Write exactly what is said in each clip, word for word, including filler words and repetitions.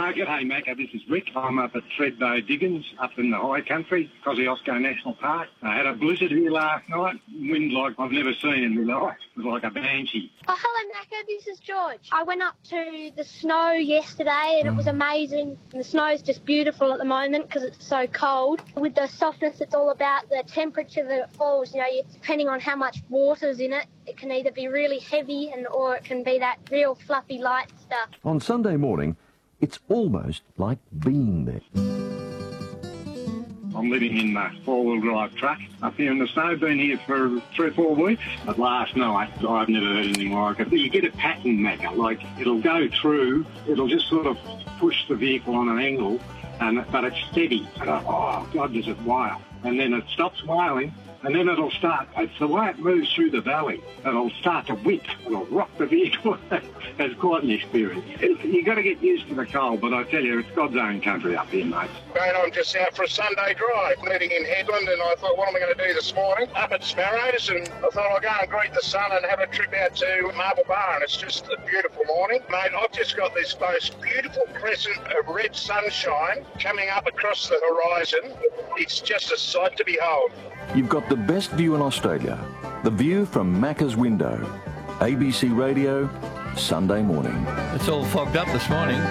Uh, g'day, Macca. This is Rick. I'm up at Thredbo Diggins, up in the high country, Kosciuszko National Park. I had a blizzard here last night. Wind like I've never seen in my life. It was like a banshee. Oh, hello, Macca. This is George. I went up to the snow yesterday and it was amazing. The snow's just beautiful at the moment because it's so cold. With the softness, it's all about the temperature that it falls. You know, depending on how much water's in it, it can either be really heavy and or it can be that real fluffy light stuff. On Sunday morning, it's almost like being there. I'm living in the four-wheel drive truck up here in the snow. Been here for three or four weeks. But last night, I've never heard anything like it. You get a pattern, Macca, like it'll go through, it'll just sort of push the vehicle on an angle, and but it's steady. And I, oh, God, does it wail. And then it stops wailing, and then it'll start. It's the way it moves through the valley. It'll start to whip. It'll rock the vehicle. It's quite an experience. You've got to get used to the cold, but I tell you, it's God's own country up here, mate. Mate, I'm just out for a Sunday drive, meeting in Headland, and I thought, what am I going to do this morning? Up at Sparrows, and I thought I'll go and greet the sun and have a trip out to Marble Bar, and it's just a beautiful morning. Mate, I've just got this most beautiful crescent of red sunshine coming up across the horizon. It's just a sight to behold. You've got the best view in Australia. The view from Macca's window. A B C Radio, Sunday morning. It's all fogged up this morning.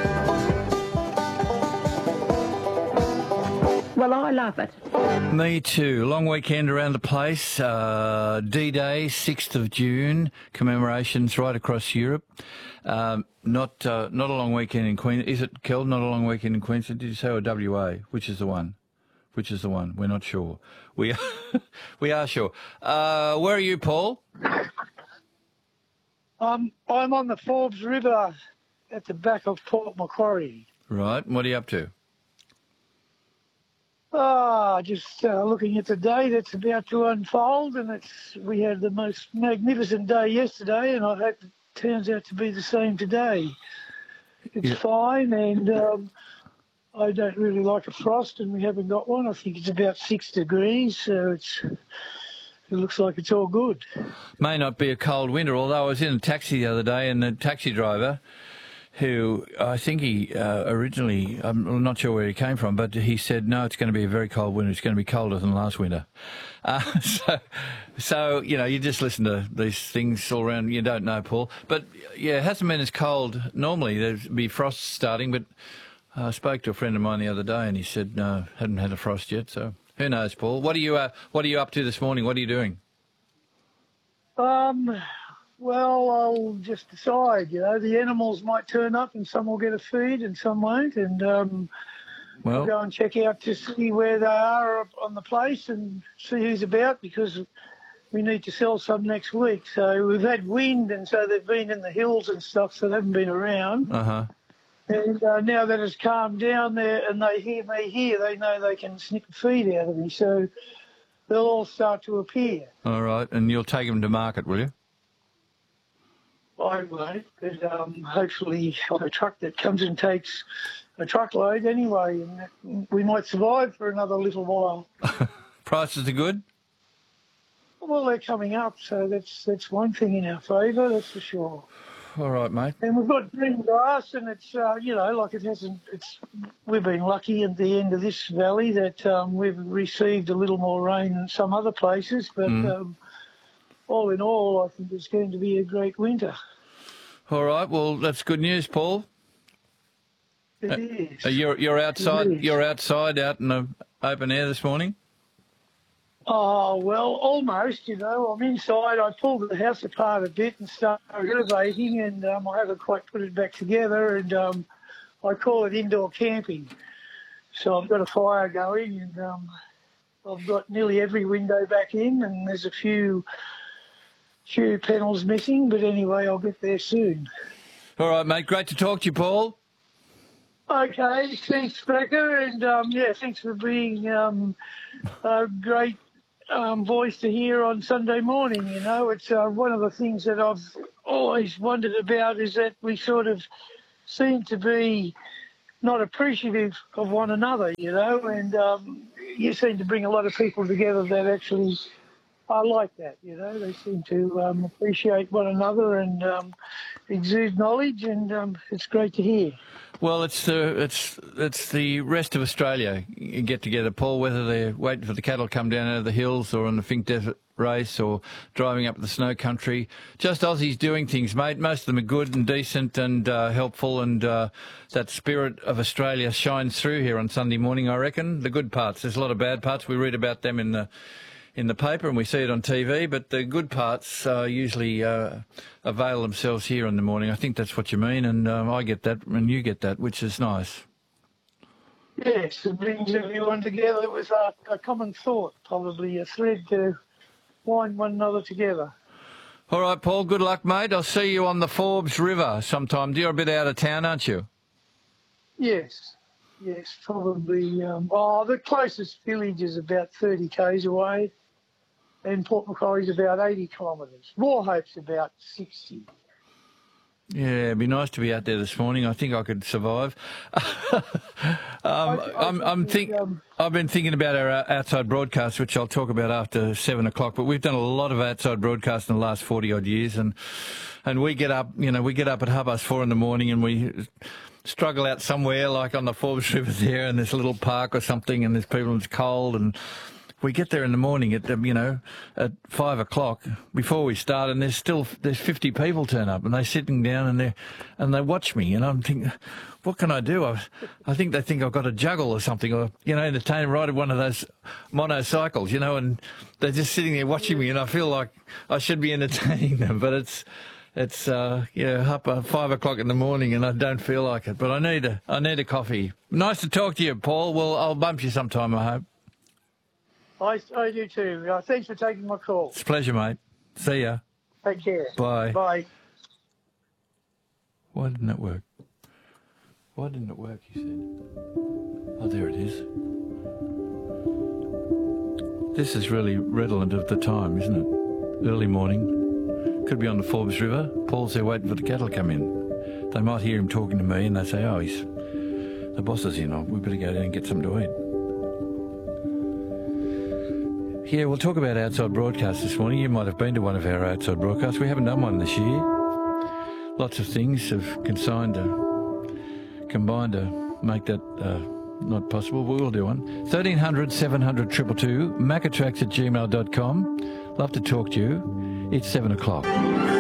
Well, I love it. Me too. Long weekend around the place. Uh, D-Day, sixth of June. Commemorations right across Europe. Um, not uh, not a long weekend in Queensland. Is it, Kel? Not a long weekend in Queensland? Did you say, or W A? Which is the one? Which is the one? We're not sure. We are, we are sure. Uh, where are you, Paul? Um, I'm on the Forbes River at the back of Port Macquarie. Right. What are you up to? Ah, just uh, looking at the day that's about to unfold, and it's we had the most magnificent day yesterday, and I hope it turns out to be the same today. It's Yeah. fine, and um, I don't really like a frost, and we haven't got one. I think it's about six degrees, so it's it looks like it's all good. May not be a cold winter, although I was in a taxi the other day and the taxi driver, who I think he uh, originally, I'm not sure where he came from, but he said, no, it's going to be a very cold winter. It's going to be colder than last winter. Uh, so, so, you know, you just listen to these things all around. You don't know, Paul. But, yeah, it hasn't been as cold. Normally there'd be frost starting, but I spoke to a friend of mine the other day and he said, no, hadn't had a frost yet. So who knows, Paul? What are you, uh, what are you up to this morning? What are you doing? Um... Well, I'll just decide, you know, the animals might turn up and some will get a feed and some won't, and um, Well, I'll go and check out to see where they are on the place and see who's about, because we need to sell some next week. So we've had wind, and so they've been in the hills and stuff, so they haven't been around. uh-huh. And uh, now that it's calmed down there and they hear me here, they know they can snip a feed out of me, so they'll all start to appear. All right. And you'll take them to market, will you? I won't, but um, hopefully on a truck that comes and takes a truckload anyway, and we might survive for another little while. Prices are good? Well, they're coming up, so that's that's one thing in our favour, that's for sure. All right, mate. And we've got green grass, and it's, uh, you know, like it hasn't, it's, we've been lucky at the end of this valley that um, we've received a little more rain than some other places, but Mm. um, all in all, I think it's going to be a great winter. All right. Well, that's good news, Paul. It Uh, is. Uh, you're you're outside. It is. You're outside, out in the open air this morning. Oh, well, almost, you know. I'm inside. I pulled the house apart a bit and started renovating, and um, I haven't quite put it back together, and um, I call it indoor camping. So I've got a fire going, and um, I've got nearly every window back in, and there's a few, few panels missing, but anyway, I'll get there soon. All right, mate. Great to talk to you, Paul. Okay, thanks, Becca, and um, yeah, thanks for being um, a great um, voice to hear on Sunday morning. You know, it's uh, one of the things that I've always wondered about is that we sort of seem to be not appreciative of one another, you know, and um, you seem to bring a lot of people together that actually I like that, you know. They seem to um, appreciate one another and um, exude knowledge, and um, it's great to hear. Well, it's the it's it's the rest of Australia get together, Paul. Whether they're waiting for the cattle to come down out of the hills, or on the Finke Desert race, or driving up the snow country, just Aussies doing things, mate. Most of them are good and decent and uh, helpful, and uh, that spirit of Australia shines through here on Sunday morning. I reckon the good parts. There's a lot of bad parts. We read about them in the in the paper and we see it on T V, but the good parts uh, usually uh, avail themselves here in the morning. I think that's what you mean, and um, I get that, and you get that, which is nice. Yes, it brings everyone together with a, a common thought, probably a thread to bind one another together. All right, Paul, good luck, mate. I'll see you on the Forbes River sometime. You're a bit out of town, aren't you? Yes, yes, probably. Um, oh, the closest village is about thirty k's away, and Port Macquarie's about eighty kilometres. Moorhope's about sixty. Yeah, it'd be nice to be out there this morning. I think I could survive. um, I, I I'm, I'm think, um, I've been thinking about our outside broadcast, which I'll talk about after seven o'clock. But we've done a lot of outside broadcasts in the last forty odd years, and and we get up, you know, we get up at half past four in the morning, and we struggle out somewhere like on the Forbes River there, in this little park or something, and there's people, and it's cold, and we get there in the morning at, you know, at five o'clock before we start, and there's still, there's fifty people turn up, and they're sitting down and they and they watch me, and I'm thinking, what can I do? I, I think they think I've got a juggle or something, or, you know, entertain, ride one of those monocycles, you know, and they're just sitting there watching me, and I feel like I should be entertaining them, but it's, it's, uh, yeah, up at five o'clock in the morning, and I don't feel like it, but I need a, I need a coffee. Nice to talk to you, Paul. Well, I'll bump you sometime, I hope. I, I do too. Uh, thanks for taking my call. It's a pleasure, mate. See ya. Take care. Bye. Bye. Why didn't it work? Why didn't it work, he said. Oh, there it is. This is really redolent of the time, isn't it? Early morning. Could be on the Forbes River. Paul's there waiting for the cattle to come in. They might hear him talking to me, and they say, oh, he's, the boss is in. Oh, we better go down and get something to eat. Yeah, we'll talk about outside broadcasts this morning. You might have been to one of our outside broadcasts. We haven't done one this year. Lots of things have consigned to, combined to make that uh, not possible, but we'll do one. thirteen hundred, seven hundred, two two two, macatrax at gmail dot com. Love to talk to you. It's seven o'clock.